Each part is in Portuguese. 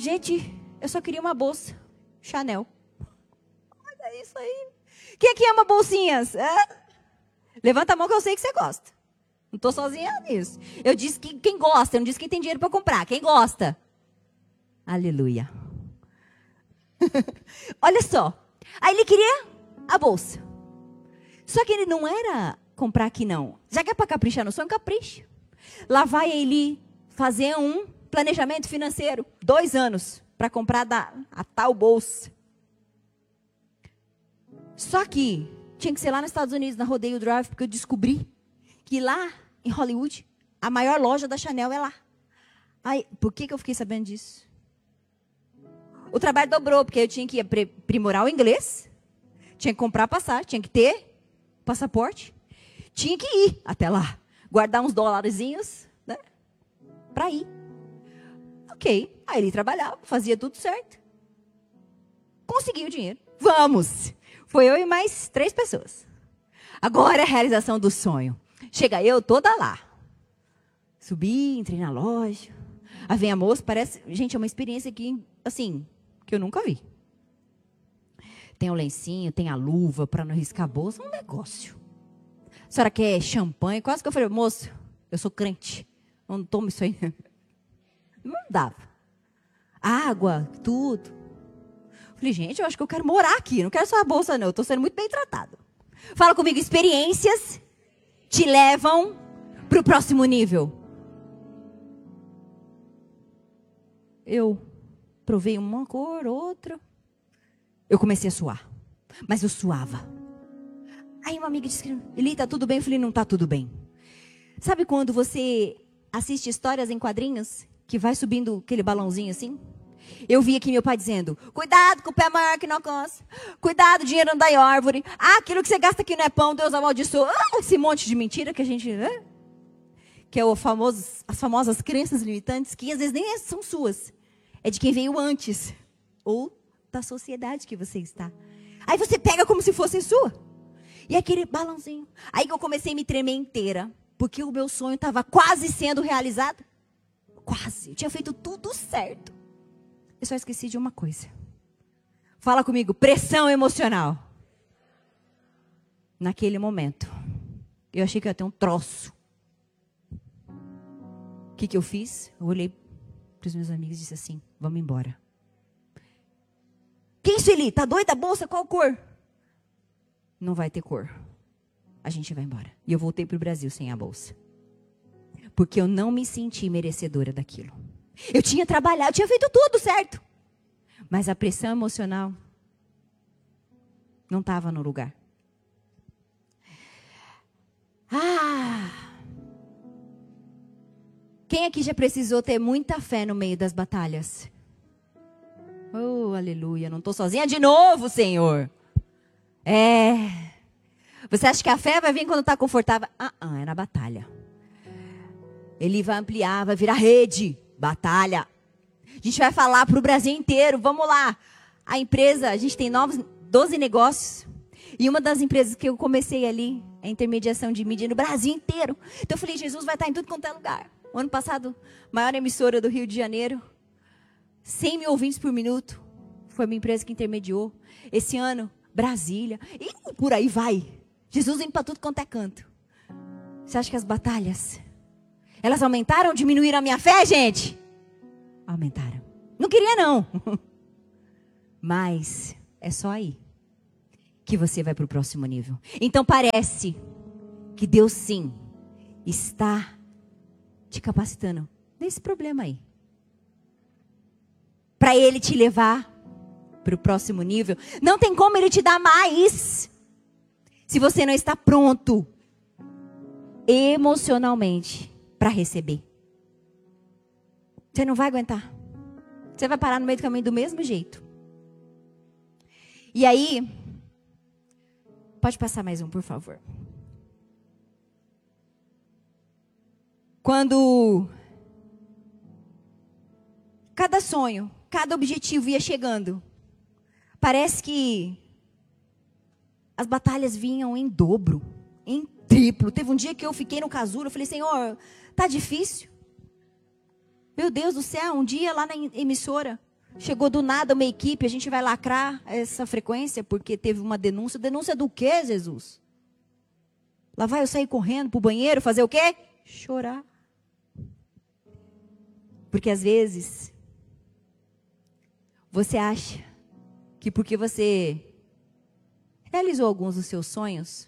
Gente, eu só queria uma bolsa. Chanel. Olha isso aí. Quem aqui ama bolsinhas? Levanta a mão que eu sei que você gosta. Não estou sozinha nisso. Eu disse que quem gosta, eu não disse quem tem dinheiro para comprar. Quem gosta? Aleluia. Olha só. Aí ele queria a bolsa. Só que ele não era comprar aqui não. Já que é para caprichar no sonho, capricha. Lá vai ele fazer um planejamento financeiro. 2 anos para comprar a tal bolsa. Só que tinha que ser lá nos Estados Unidos, na Rodeo Drive, porque eu descobri que lá em Hollywood, a maior loja da Chanel é lá. Aí, por que eu fiquei sabendo disso? O trabalho dobrou, porque eu tinha que aprimorar o inglês, tinha que comprar passagem, tinha que ter passaporte, tinha que ir até lá, guardar uns dólarzinhos, né, para ir. Ok, aí ele trabalhava, fazia tudo certo. Consegui o dinheiro. Vamos! Foi eu e mais 3 pessoas. Agora é a realização do sonho. Chega eu toda lá. Subi, entrei na loja. Aí vem a moça, parece... Gente, é uma experiência que, assim, que eu nunca vi. Tem o lencinho, tem a luva para não riscar a bolsa. Um negócio. A senhora quer champanhe? Quase que eu falei, moço, eu sou crente. Eu não tomo isso aí. Não dava. Água, tudo. Falei, gente, eu acho que eu quero morar aqui. Não quero só a bolsa, não. Eu estou sendo muito bem tratado. Fala comigo, experiências te levam para o próximo nível. Eu provei uma cor, outra. Eu comecei a suar. Mas eu suava. Aí uma amiga disse, Eli, tá tudo bem? Eu falei, não tá tudo bem. Sabe quando você assiste histórias em quadrinhos? Que vai subindo aquele balãozinho assim? Eu vi aqui meu pai dizendo, cuidado com o pé maior que não alcança. Cuidado, dinheiro não dá em árvore. Aquilo que você gasta aqui não é pão, Deus amaldiçoa. Esse monte de mentira que a gente... Que é as famosas crenças limitantes, que às vezes nem são suas. É de quem veio antes. Ou da sociedade que você está. Aí você pega como se fosse sua. E aquele balãozinho. Aí que eu comecei a me tremer inteira. Porque o meu sonho estava quase sendo realizado. Quase. Eu tinha feito tudo certo. Eu só esqueci de uma coisa. Fala comigo, pressão emocional. Naquele momento, eu achei que eu ia ter um troço. O que eu fiz? Eu olhei para os meus amigos e disse assim, vamos embora. Que isso, Eli? Tá doida a bolsa? Qual cor? Não vai ter cor. A gente vai embora. E eu voltei para o Brasil sem a bolsa. Porque eu não me senti merecedora daquilo. Eu tinha trabalhado, eu tinha feito tudo certo. Mas a pressão emocional não estava no lugar. Quem aqui já precisou ter muita fé no meio das batalhas? Oh, aleluia, não estou sozinha de novo, Senhor. Você acha que a fé vai vir quando está confortável? É na batalha. Ele vai ampliar, vai virar rede. Batalha. A gente vai falar para o Brasil inteiro. Vamos lá. A empresa, a gente tem 12 negócios. E uma das empresas que eu comecei ali é a intermediação de mídia no Brasil inteiro. Então eu falei, Jesus vai estar em tudo quanto é lugar. O ano passado, maior emissora do Rio de Janeiro. 100 mil ouvintes por minuto. Foi a minha empresa que intermediou. Esse ano, Brasília. E por aí vai. Jesus indo para tudo quanto é canto. Você acha que as batalhas... elas aumentaram ou diminuíram a minha fé, gente? Aumentaram. Não queria, não. Mas é só aí que você vai para o próximo nível. Então parece que Deus sim está te capacitando nesse problema aí. Para Ele te levar para o próximo nível. Não tem como Ele te dar mais. Se você não está pronto emocionalmente para receber. Você não vai aguentar. Você vai parar no meio do caminho do mesmo jeito. E aí, pode passar mais um, por favor. Quando cada sonho, cada objetivo ia chegando, parece que as batalhas vinham em dobro, em triplo. Teve um dia que eu fiquei no casulo, eu falei, Senhor, tá difícil? Meu Deus do céu, um dia lá na emissora, Chegou do nada uma equipe, a gente vai lacrar essa frequência porque teve uma denúncia. Denúncia do quê, Jesus? Lá vai eu sair correndo pro banheiro, fazer o quê? Chorar. Porque às vezes, você acha que porque você realizou alguns dos seus sonhos,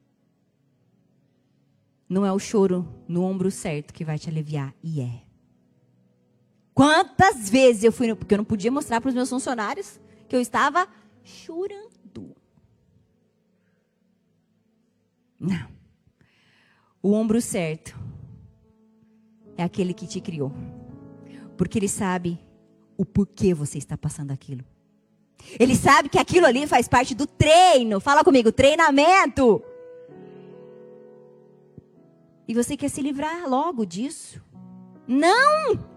não é o choro no ombro certo que vai te aliviar. E é. Quantas vezes eu fui, porque eu não podia mostrar para os meus funcionários que eu estava chorando. Não. O ombro certo é aquele que te criou. Porque ele sabe o porquê você está passando aquilo. Ele sabe que aquilo ali faz parte do treino. Fala comigo, treinamento. E você quer se livrar logo disso? Não!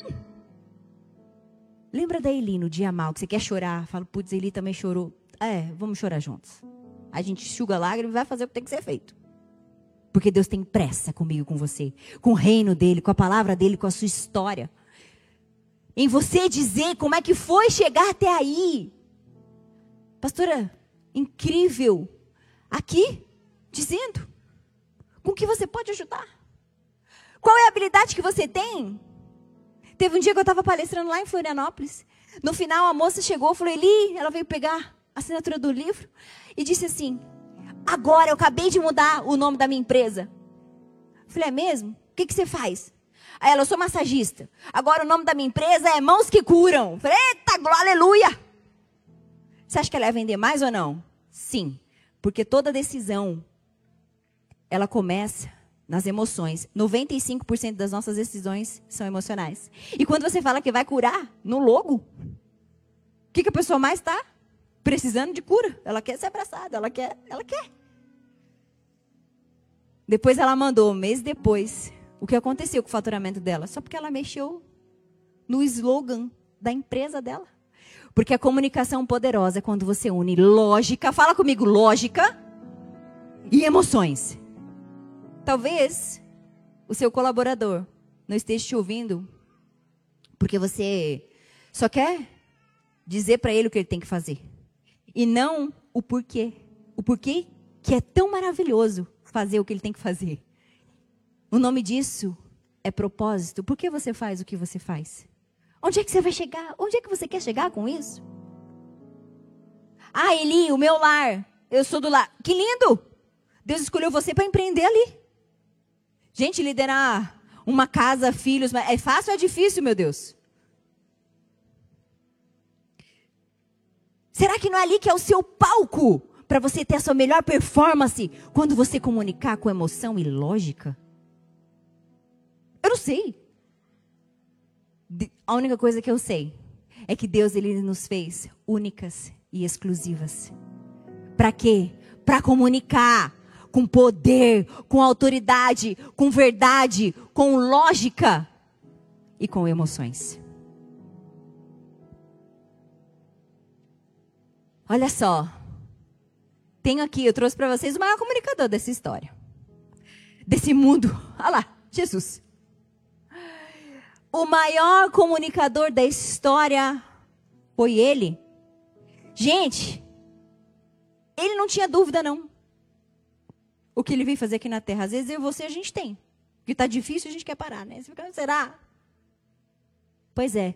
Lembra da Eli no dia mal, que você quer chorar? Fala, putz, Eli também chorou. Vamos chorar juntos. A gente enxuga a lágrima e vai fazer o que tem que ser feito. Porque Deus tem pressa comigo, com você. Com o reino dele, com a palavra dele, com a sua história. Em você dizer como é que foi chegar até aí. Pastora, incrível. Aqui, dizendo. Com que você pode ajudar. Qual é a habilidade que você tem? Teve um dia que eu estava palestrando lá em Florianópolis. No final, a moça chegou e falou, Eli, ela veio pegar a assinatura do livro e disse assim, agora eu acabei de mudar o nome da minha empresa. Eu falei, é mesmo? O que você faz? Aí ela, eu sou massagista. Agora o nome da minha empresa é Mãos que Curam. Eu falei, eita, glória, aleluia. Você acha que ela ia vender mais ou não? Sim, porque toda decisão, ela começa nas emoções. 95% das nossas decisões são emocionais. E quando você fala que vai curar, no logo, o que a pessoa mais está? Precisando de cura. Ela quer ser abraçada, ela quer. Depois ela mandou, um mês depois, o que aconteceu com o faturamento dela. Só porque ela mexeu no slogan da empresa dela. Porque a comunicação poderosa é quando você une lógica, fala comigo, lógica e emoções. Talvez o seu colaborador não esteja te ouvindo porque você só quer dizer para ele o que ele tem que fazer. E não o porquê. O porquê que é tão maravilhoso fazer o que ele tem que fazer. O nome disso é propósito. Por que você faz o que você faz? Onde é que você vai chegar? Onde é que você quer chegar com isso? Ah, Eli, o meu lar. Eu sou do lar. Que lindo! Deus escolheu você para empreender ali. Gente, liderar uma casa, filhos, é fácil ou é difícil, meu Deus? Será que não é ali que é o seu palco para você ter a sua melhor performance quando você comunicar com emoção e lógica? Eu não sei. A única coisa que eu sei é que Deus ele nos fez únicas e exclusivas. Para quê? Para comunicar com poder, com autoridade, com verdade, com lógica e com emoções. Olha só. Tenho aqui, eu trouxe para vocês o maior comunicador dessa história. Desse mundo. Olha lá, Jesus. O maior comunicador da história foi ele. Gente, ele não tinha dúvida não. O que ele veio fazer aqui na terra. Às vezes eu e você a gente tem. Porque está difícil a gente quer parar, né? Você fica, será? Pois é.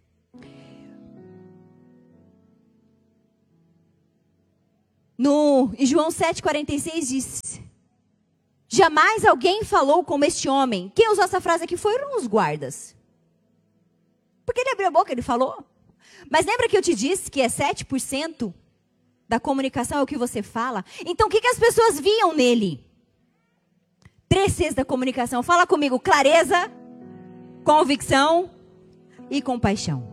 Em João 7,46 diz: jamais alguém falou como este homem. Quem usou essa frase aqui foram os guardas. Porque ele abriu a boca, ele falou. Mas lembra que eu te disse que é 7% da comunicação é o que você fala? Então o que as pessoas viam nele? 3/6 da comunicação. Fala comigo, clareza, convicção e compaixão.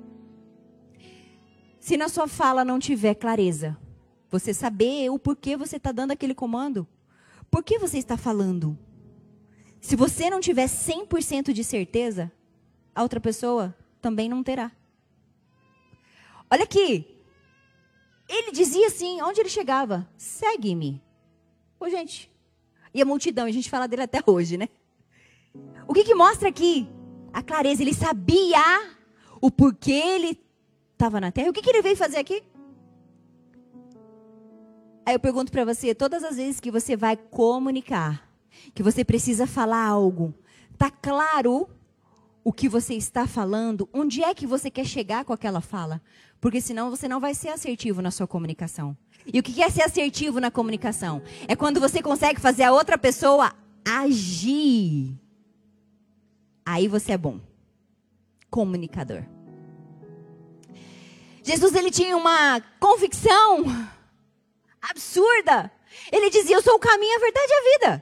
Se na sua fala não tiver clareza, você saber o porquê você está dando aquele comando. Por que você está falando? Se você não tiver 100% de certeza, a outra pessoa também não terá. Olha aqui. Ele dizia assim, onde ele chegava? Segue-me. Ô, gente. E a multidão, a gente fala dele até hoje, né? O que mostra aqui? A clareza. Ele sabia o porquê ele estava na terra. E o que ele veio fazer aqui? Aí eu pergunto para você, todas as vezes que você vai comunicar, que você precisa falar algo, tá claro o que você está falando? Onde é que você quer chegar com aquela fala? Porque senão você não vai ser assertivo na sua comunicação. E o que é ser assertivo na comunicação? É quando você consegue fazer a outra pessoa agir. Aí você é bom. Comunicador. Jesus, ele tinha uma convicção absurda. Ele dizia, eu sou o caminho, a verdade e a vida.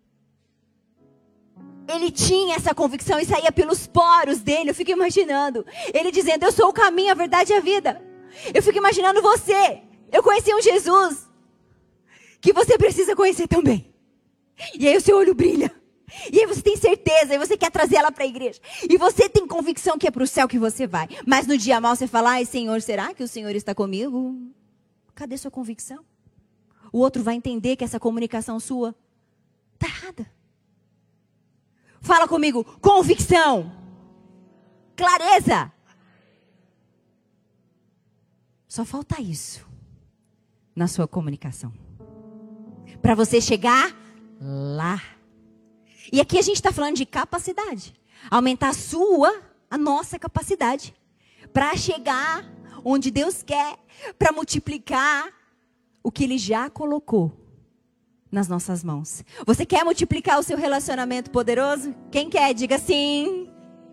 Ele tinha essa convicção e saía pelos poros dele. Eu fico imaginando. Ele dizendo, eu sou o caminho, a verdade e a vida. Eu fico imaginando você. Eu conheci um Jesus que você precisa conhecer também. E aí o seu olho brilha. E aí você tem certeza, e você quer trazer ela para a igreja. E você tem convicção que é para o céu que você vai. Mas no dia mal você fala, ai Senhor, será que o Senhor está comigo? Cadê sua convicção? O outro vai entender que essa comunicação sua está errada. Fala comigo, convicção. Clareza. Só falta isso na sua comunicação. Para você chegar lá. E aqui a gente está falando de capacidade. Aumentar a nossa capacidade. Para chegar onde Deus quer. Para multiplicar o que Ele já colocou nas nossas mãos. Você quer multiplicar o seu relacionamento poderoso? Quem quer? Diga sim.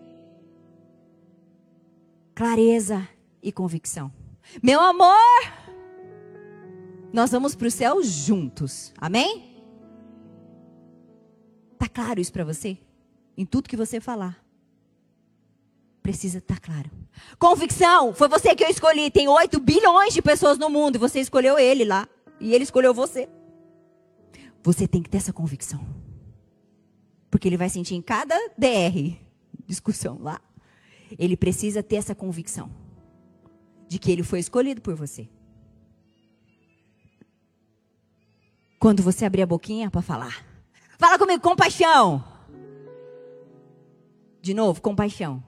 Clareza e convicção. Meu amor, nós vamos para o céu juntos. Amém? Tá claro isso para você? Em tudo que você falar. Precisa estar claro. Convicção, foi você que eu escolhi. Tem 8 bilhões de pessoas no mundo e você escolheu ele lá. E ele escolheu você. Você tem que ter essa convicção. Porque ele vai sentir em cada DR, discussão lá. Ele precisa ter essa convicção. De que ele foi escolhido por você. Quando você abrir a boquinha para falar. Fala comigo, compaixão. De novo, compaixão.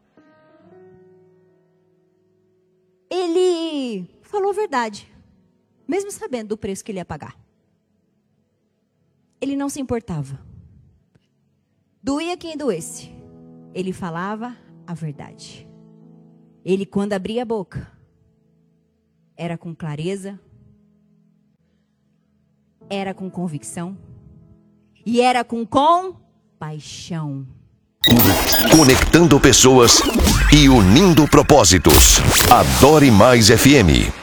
Ele falou a verdade. Mesmo sabendo do preço que ele ia pagar. Ele não se importava. Doía quem doesse. Ele falava a verdade. Ele, quando abria a boca, era com clareza, era com convicção e era com compaixão. Conectando pessoas e unindo propósitos. Adore Mais FM.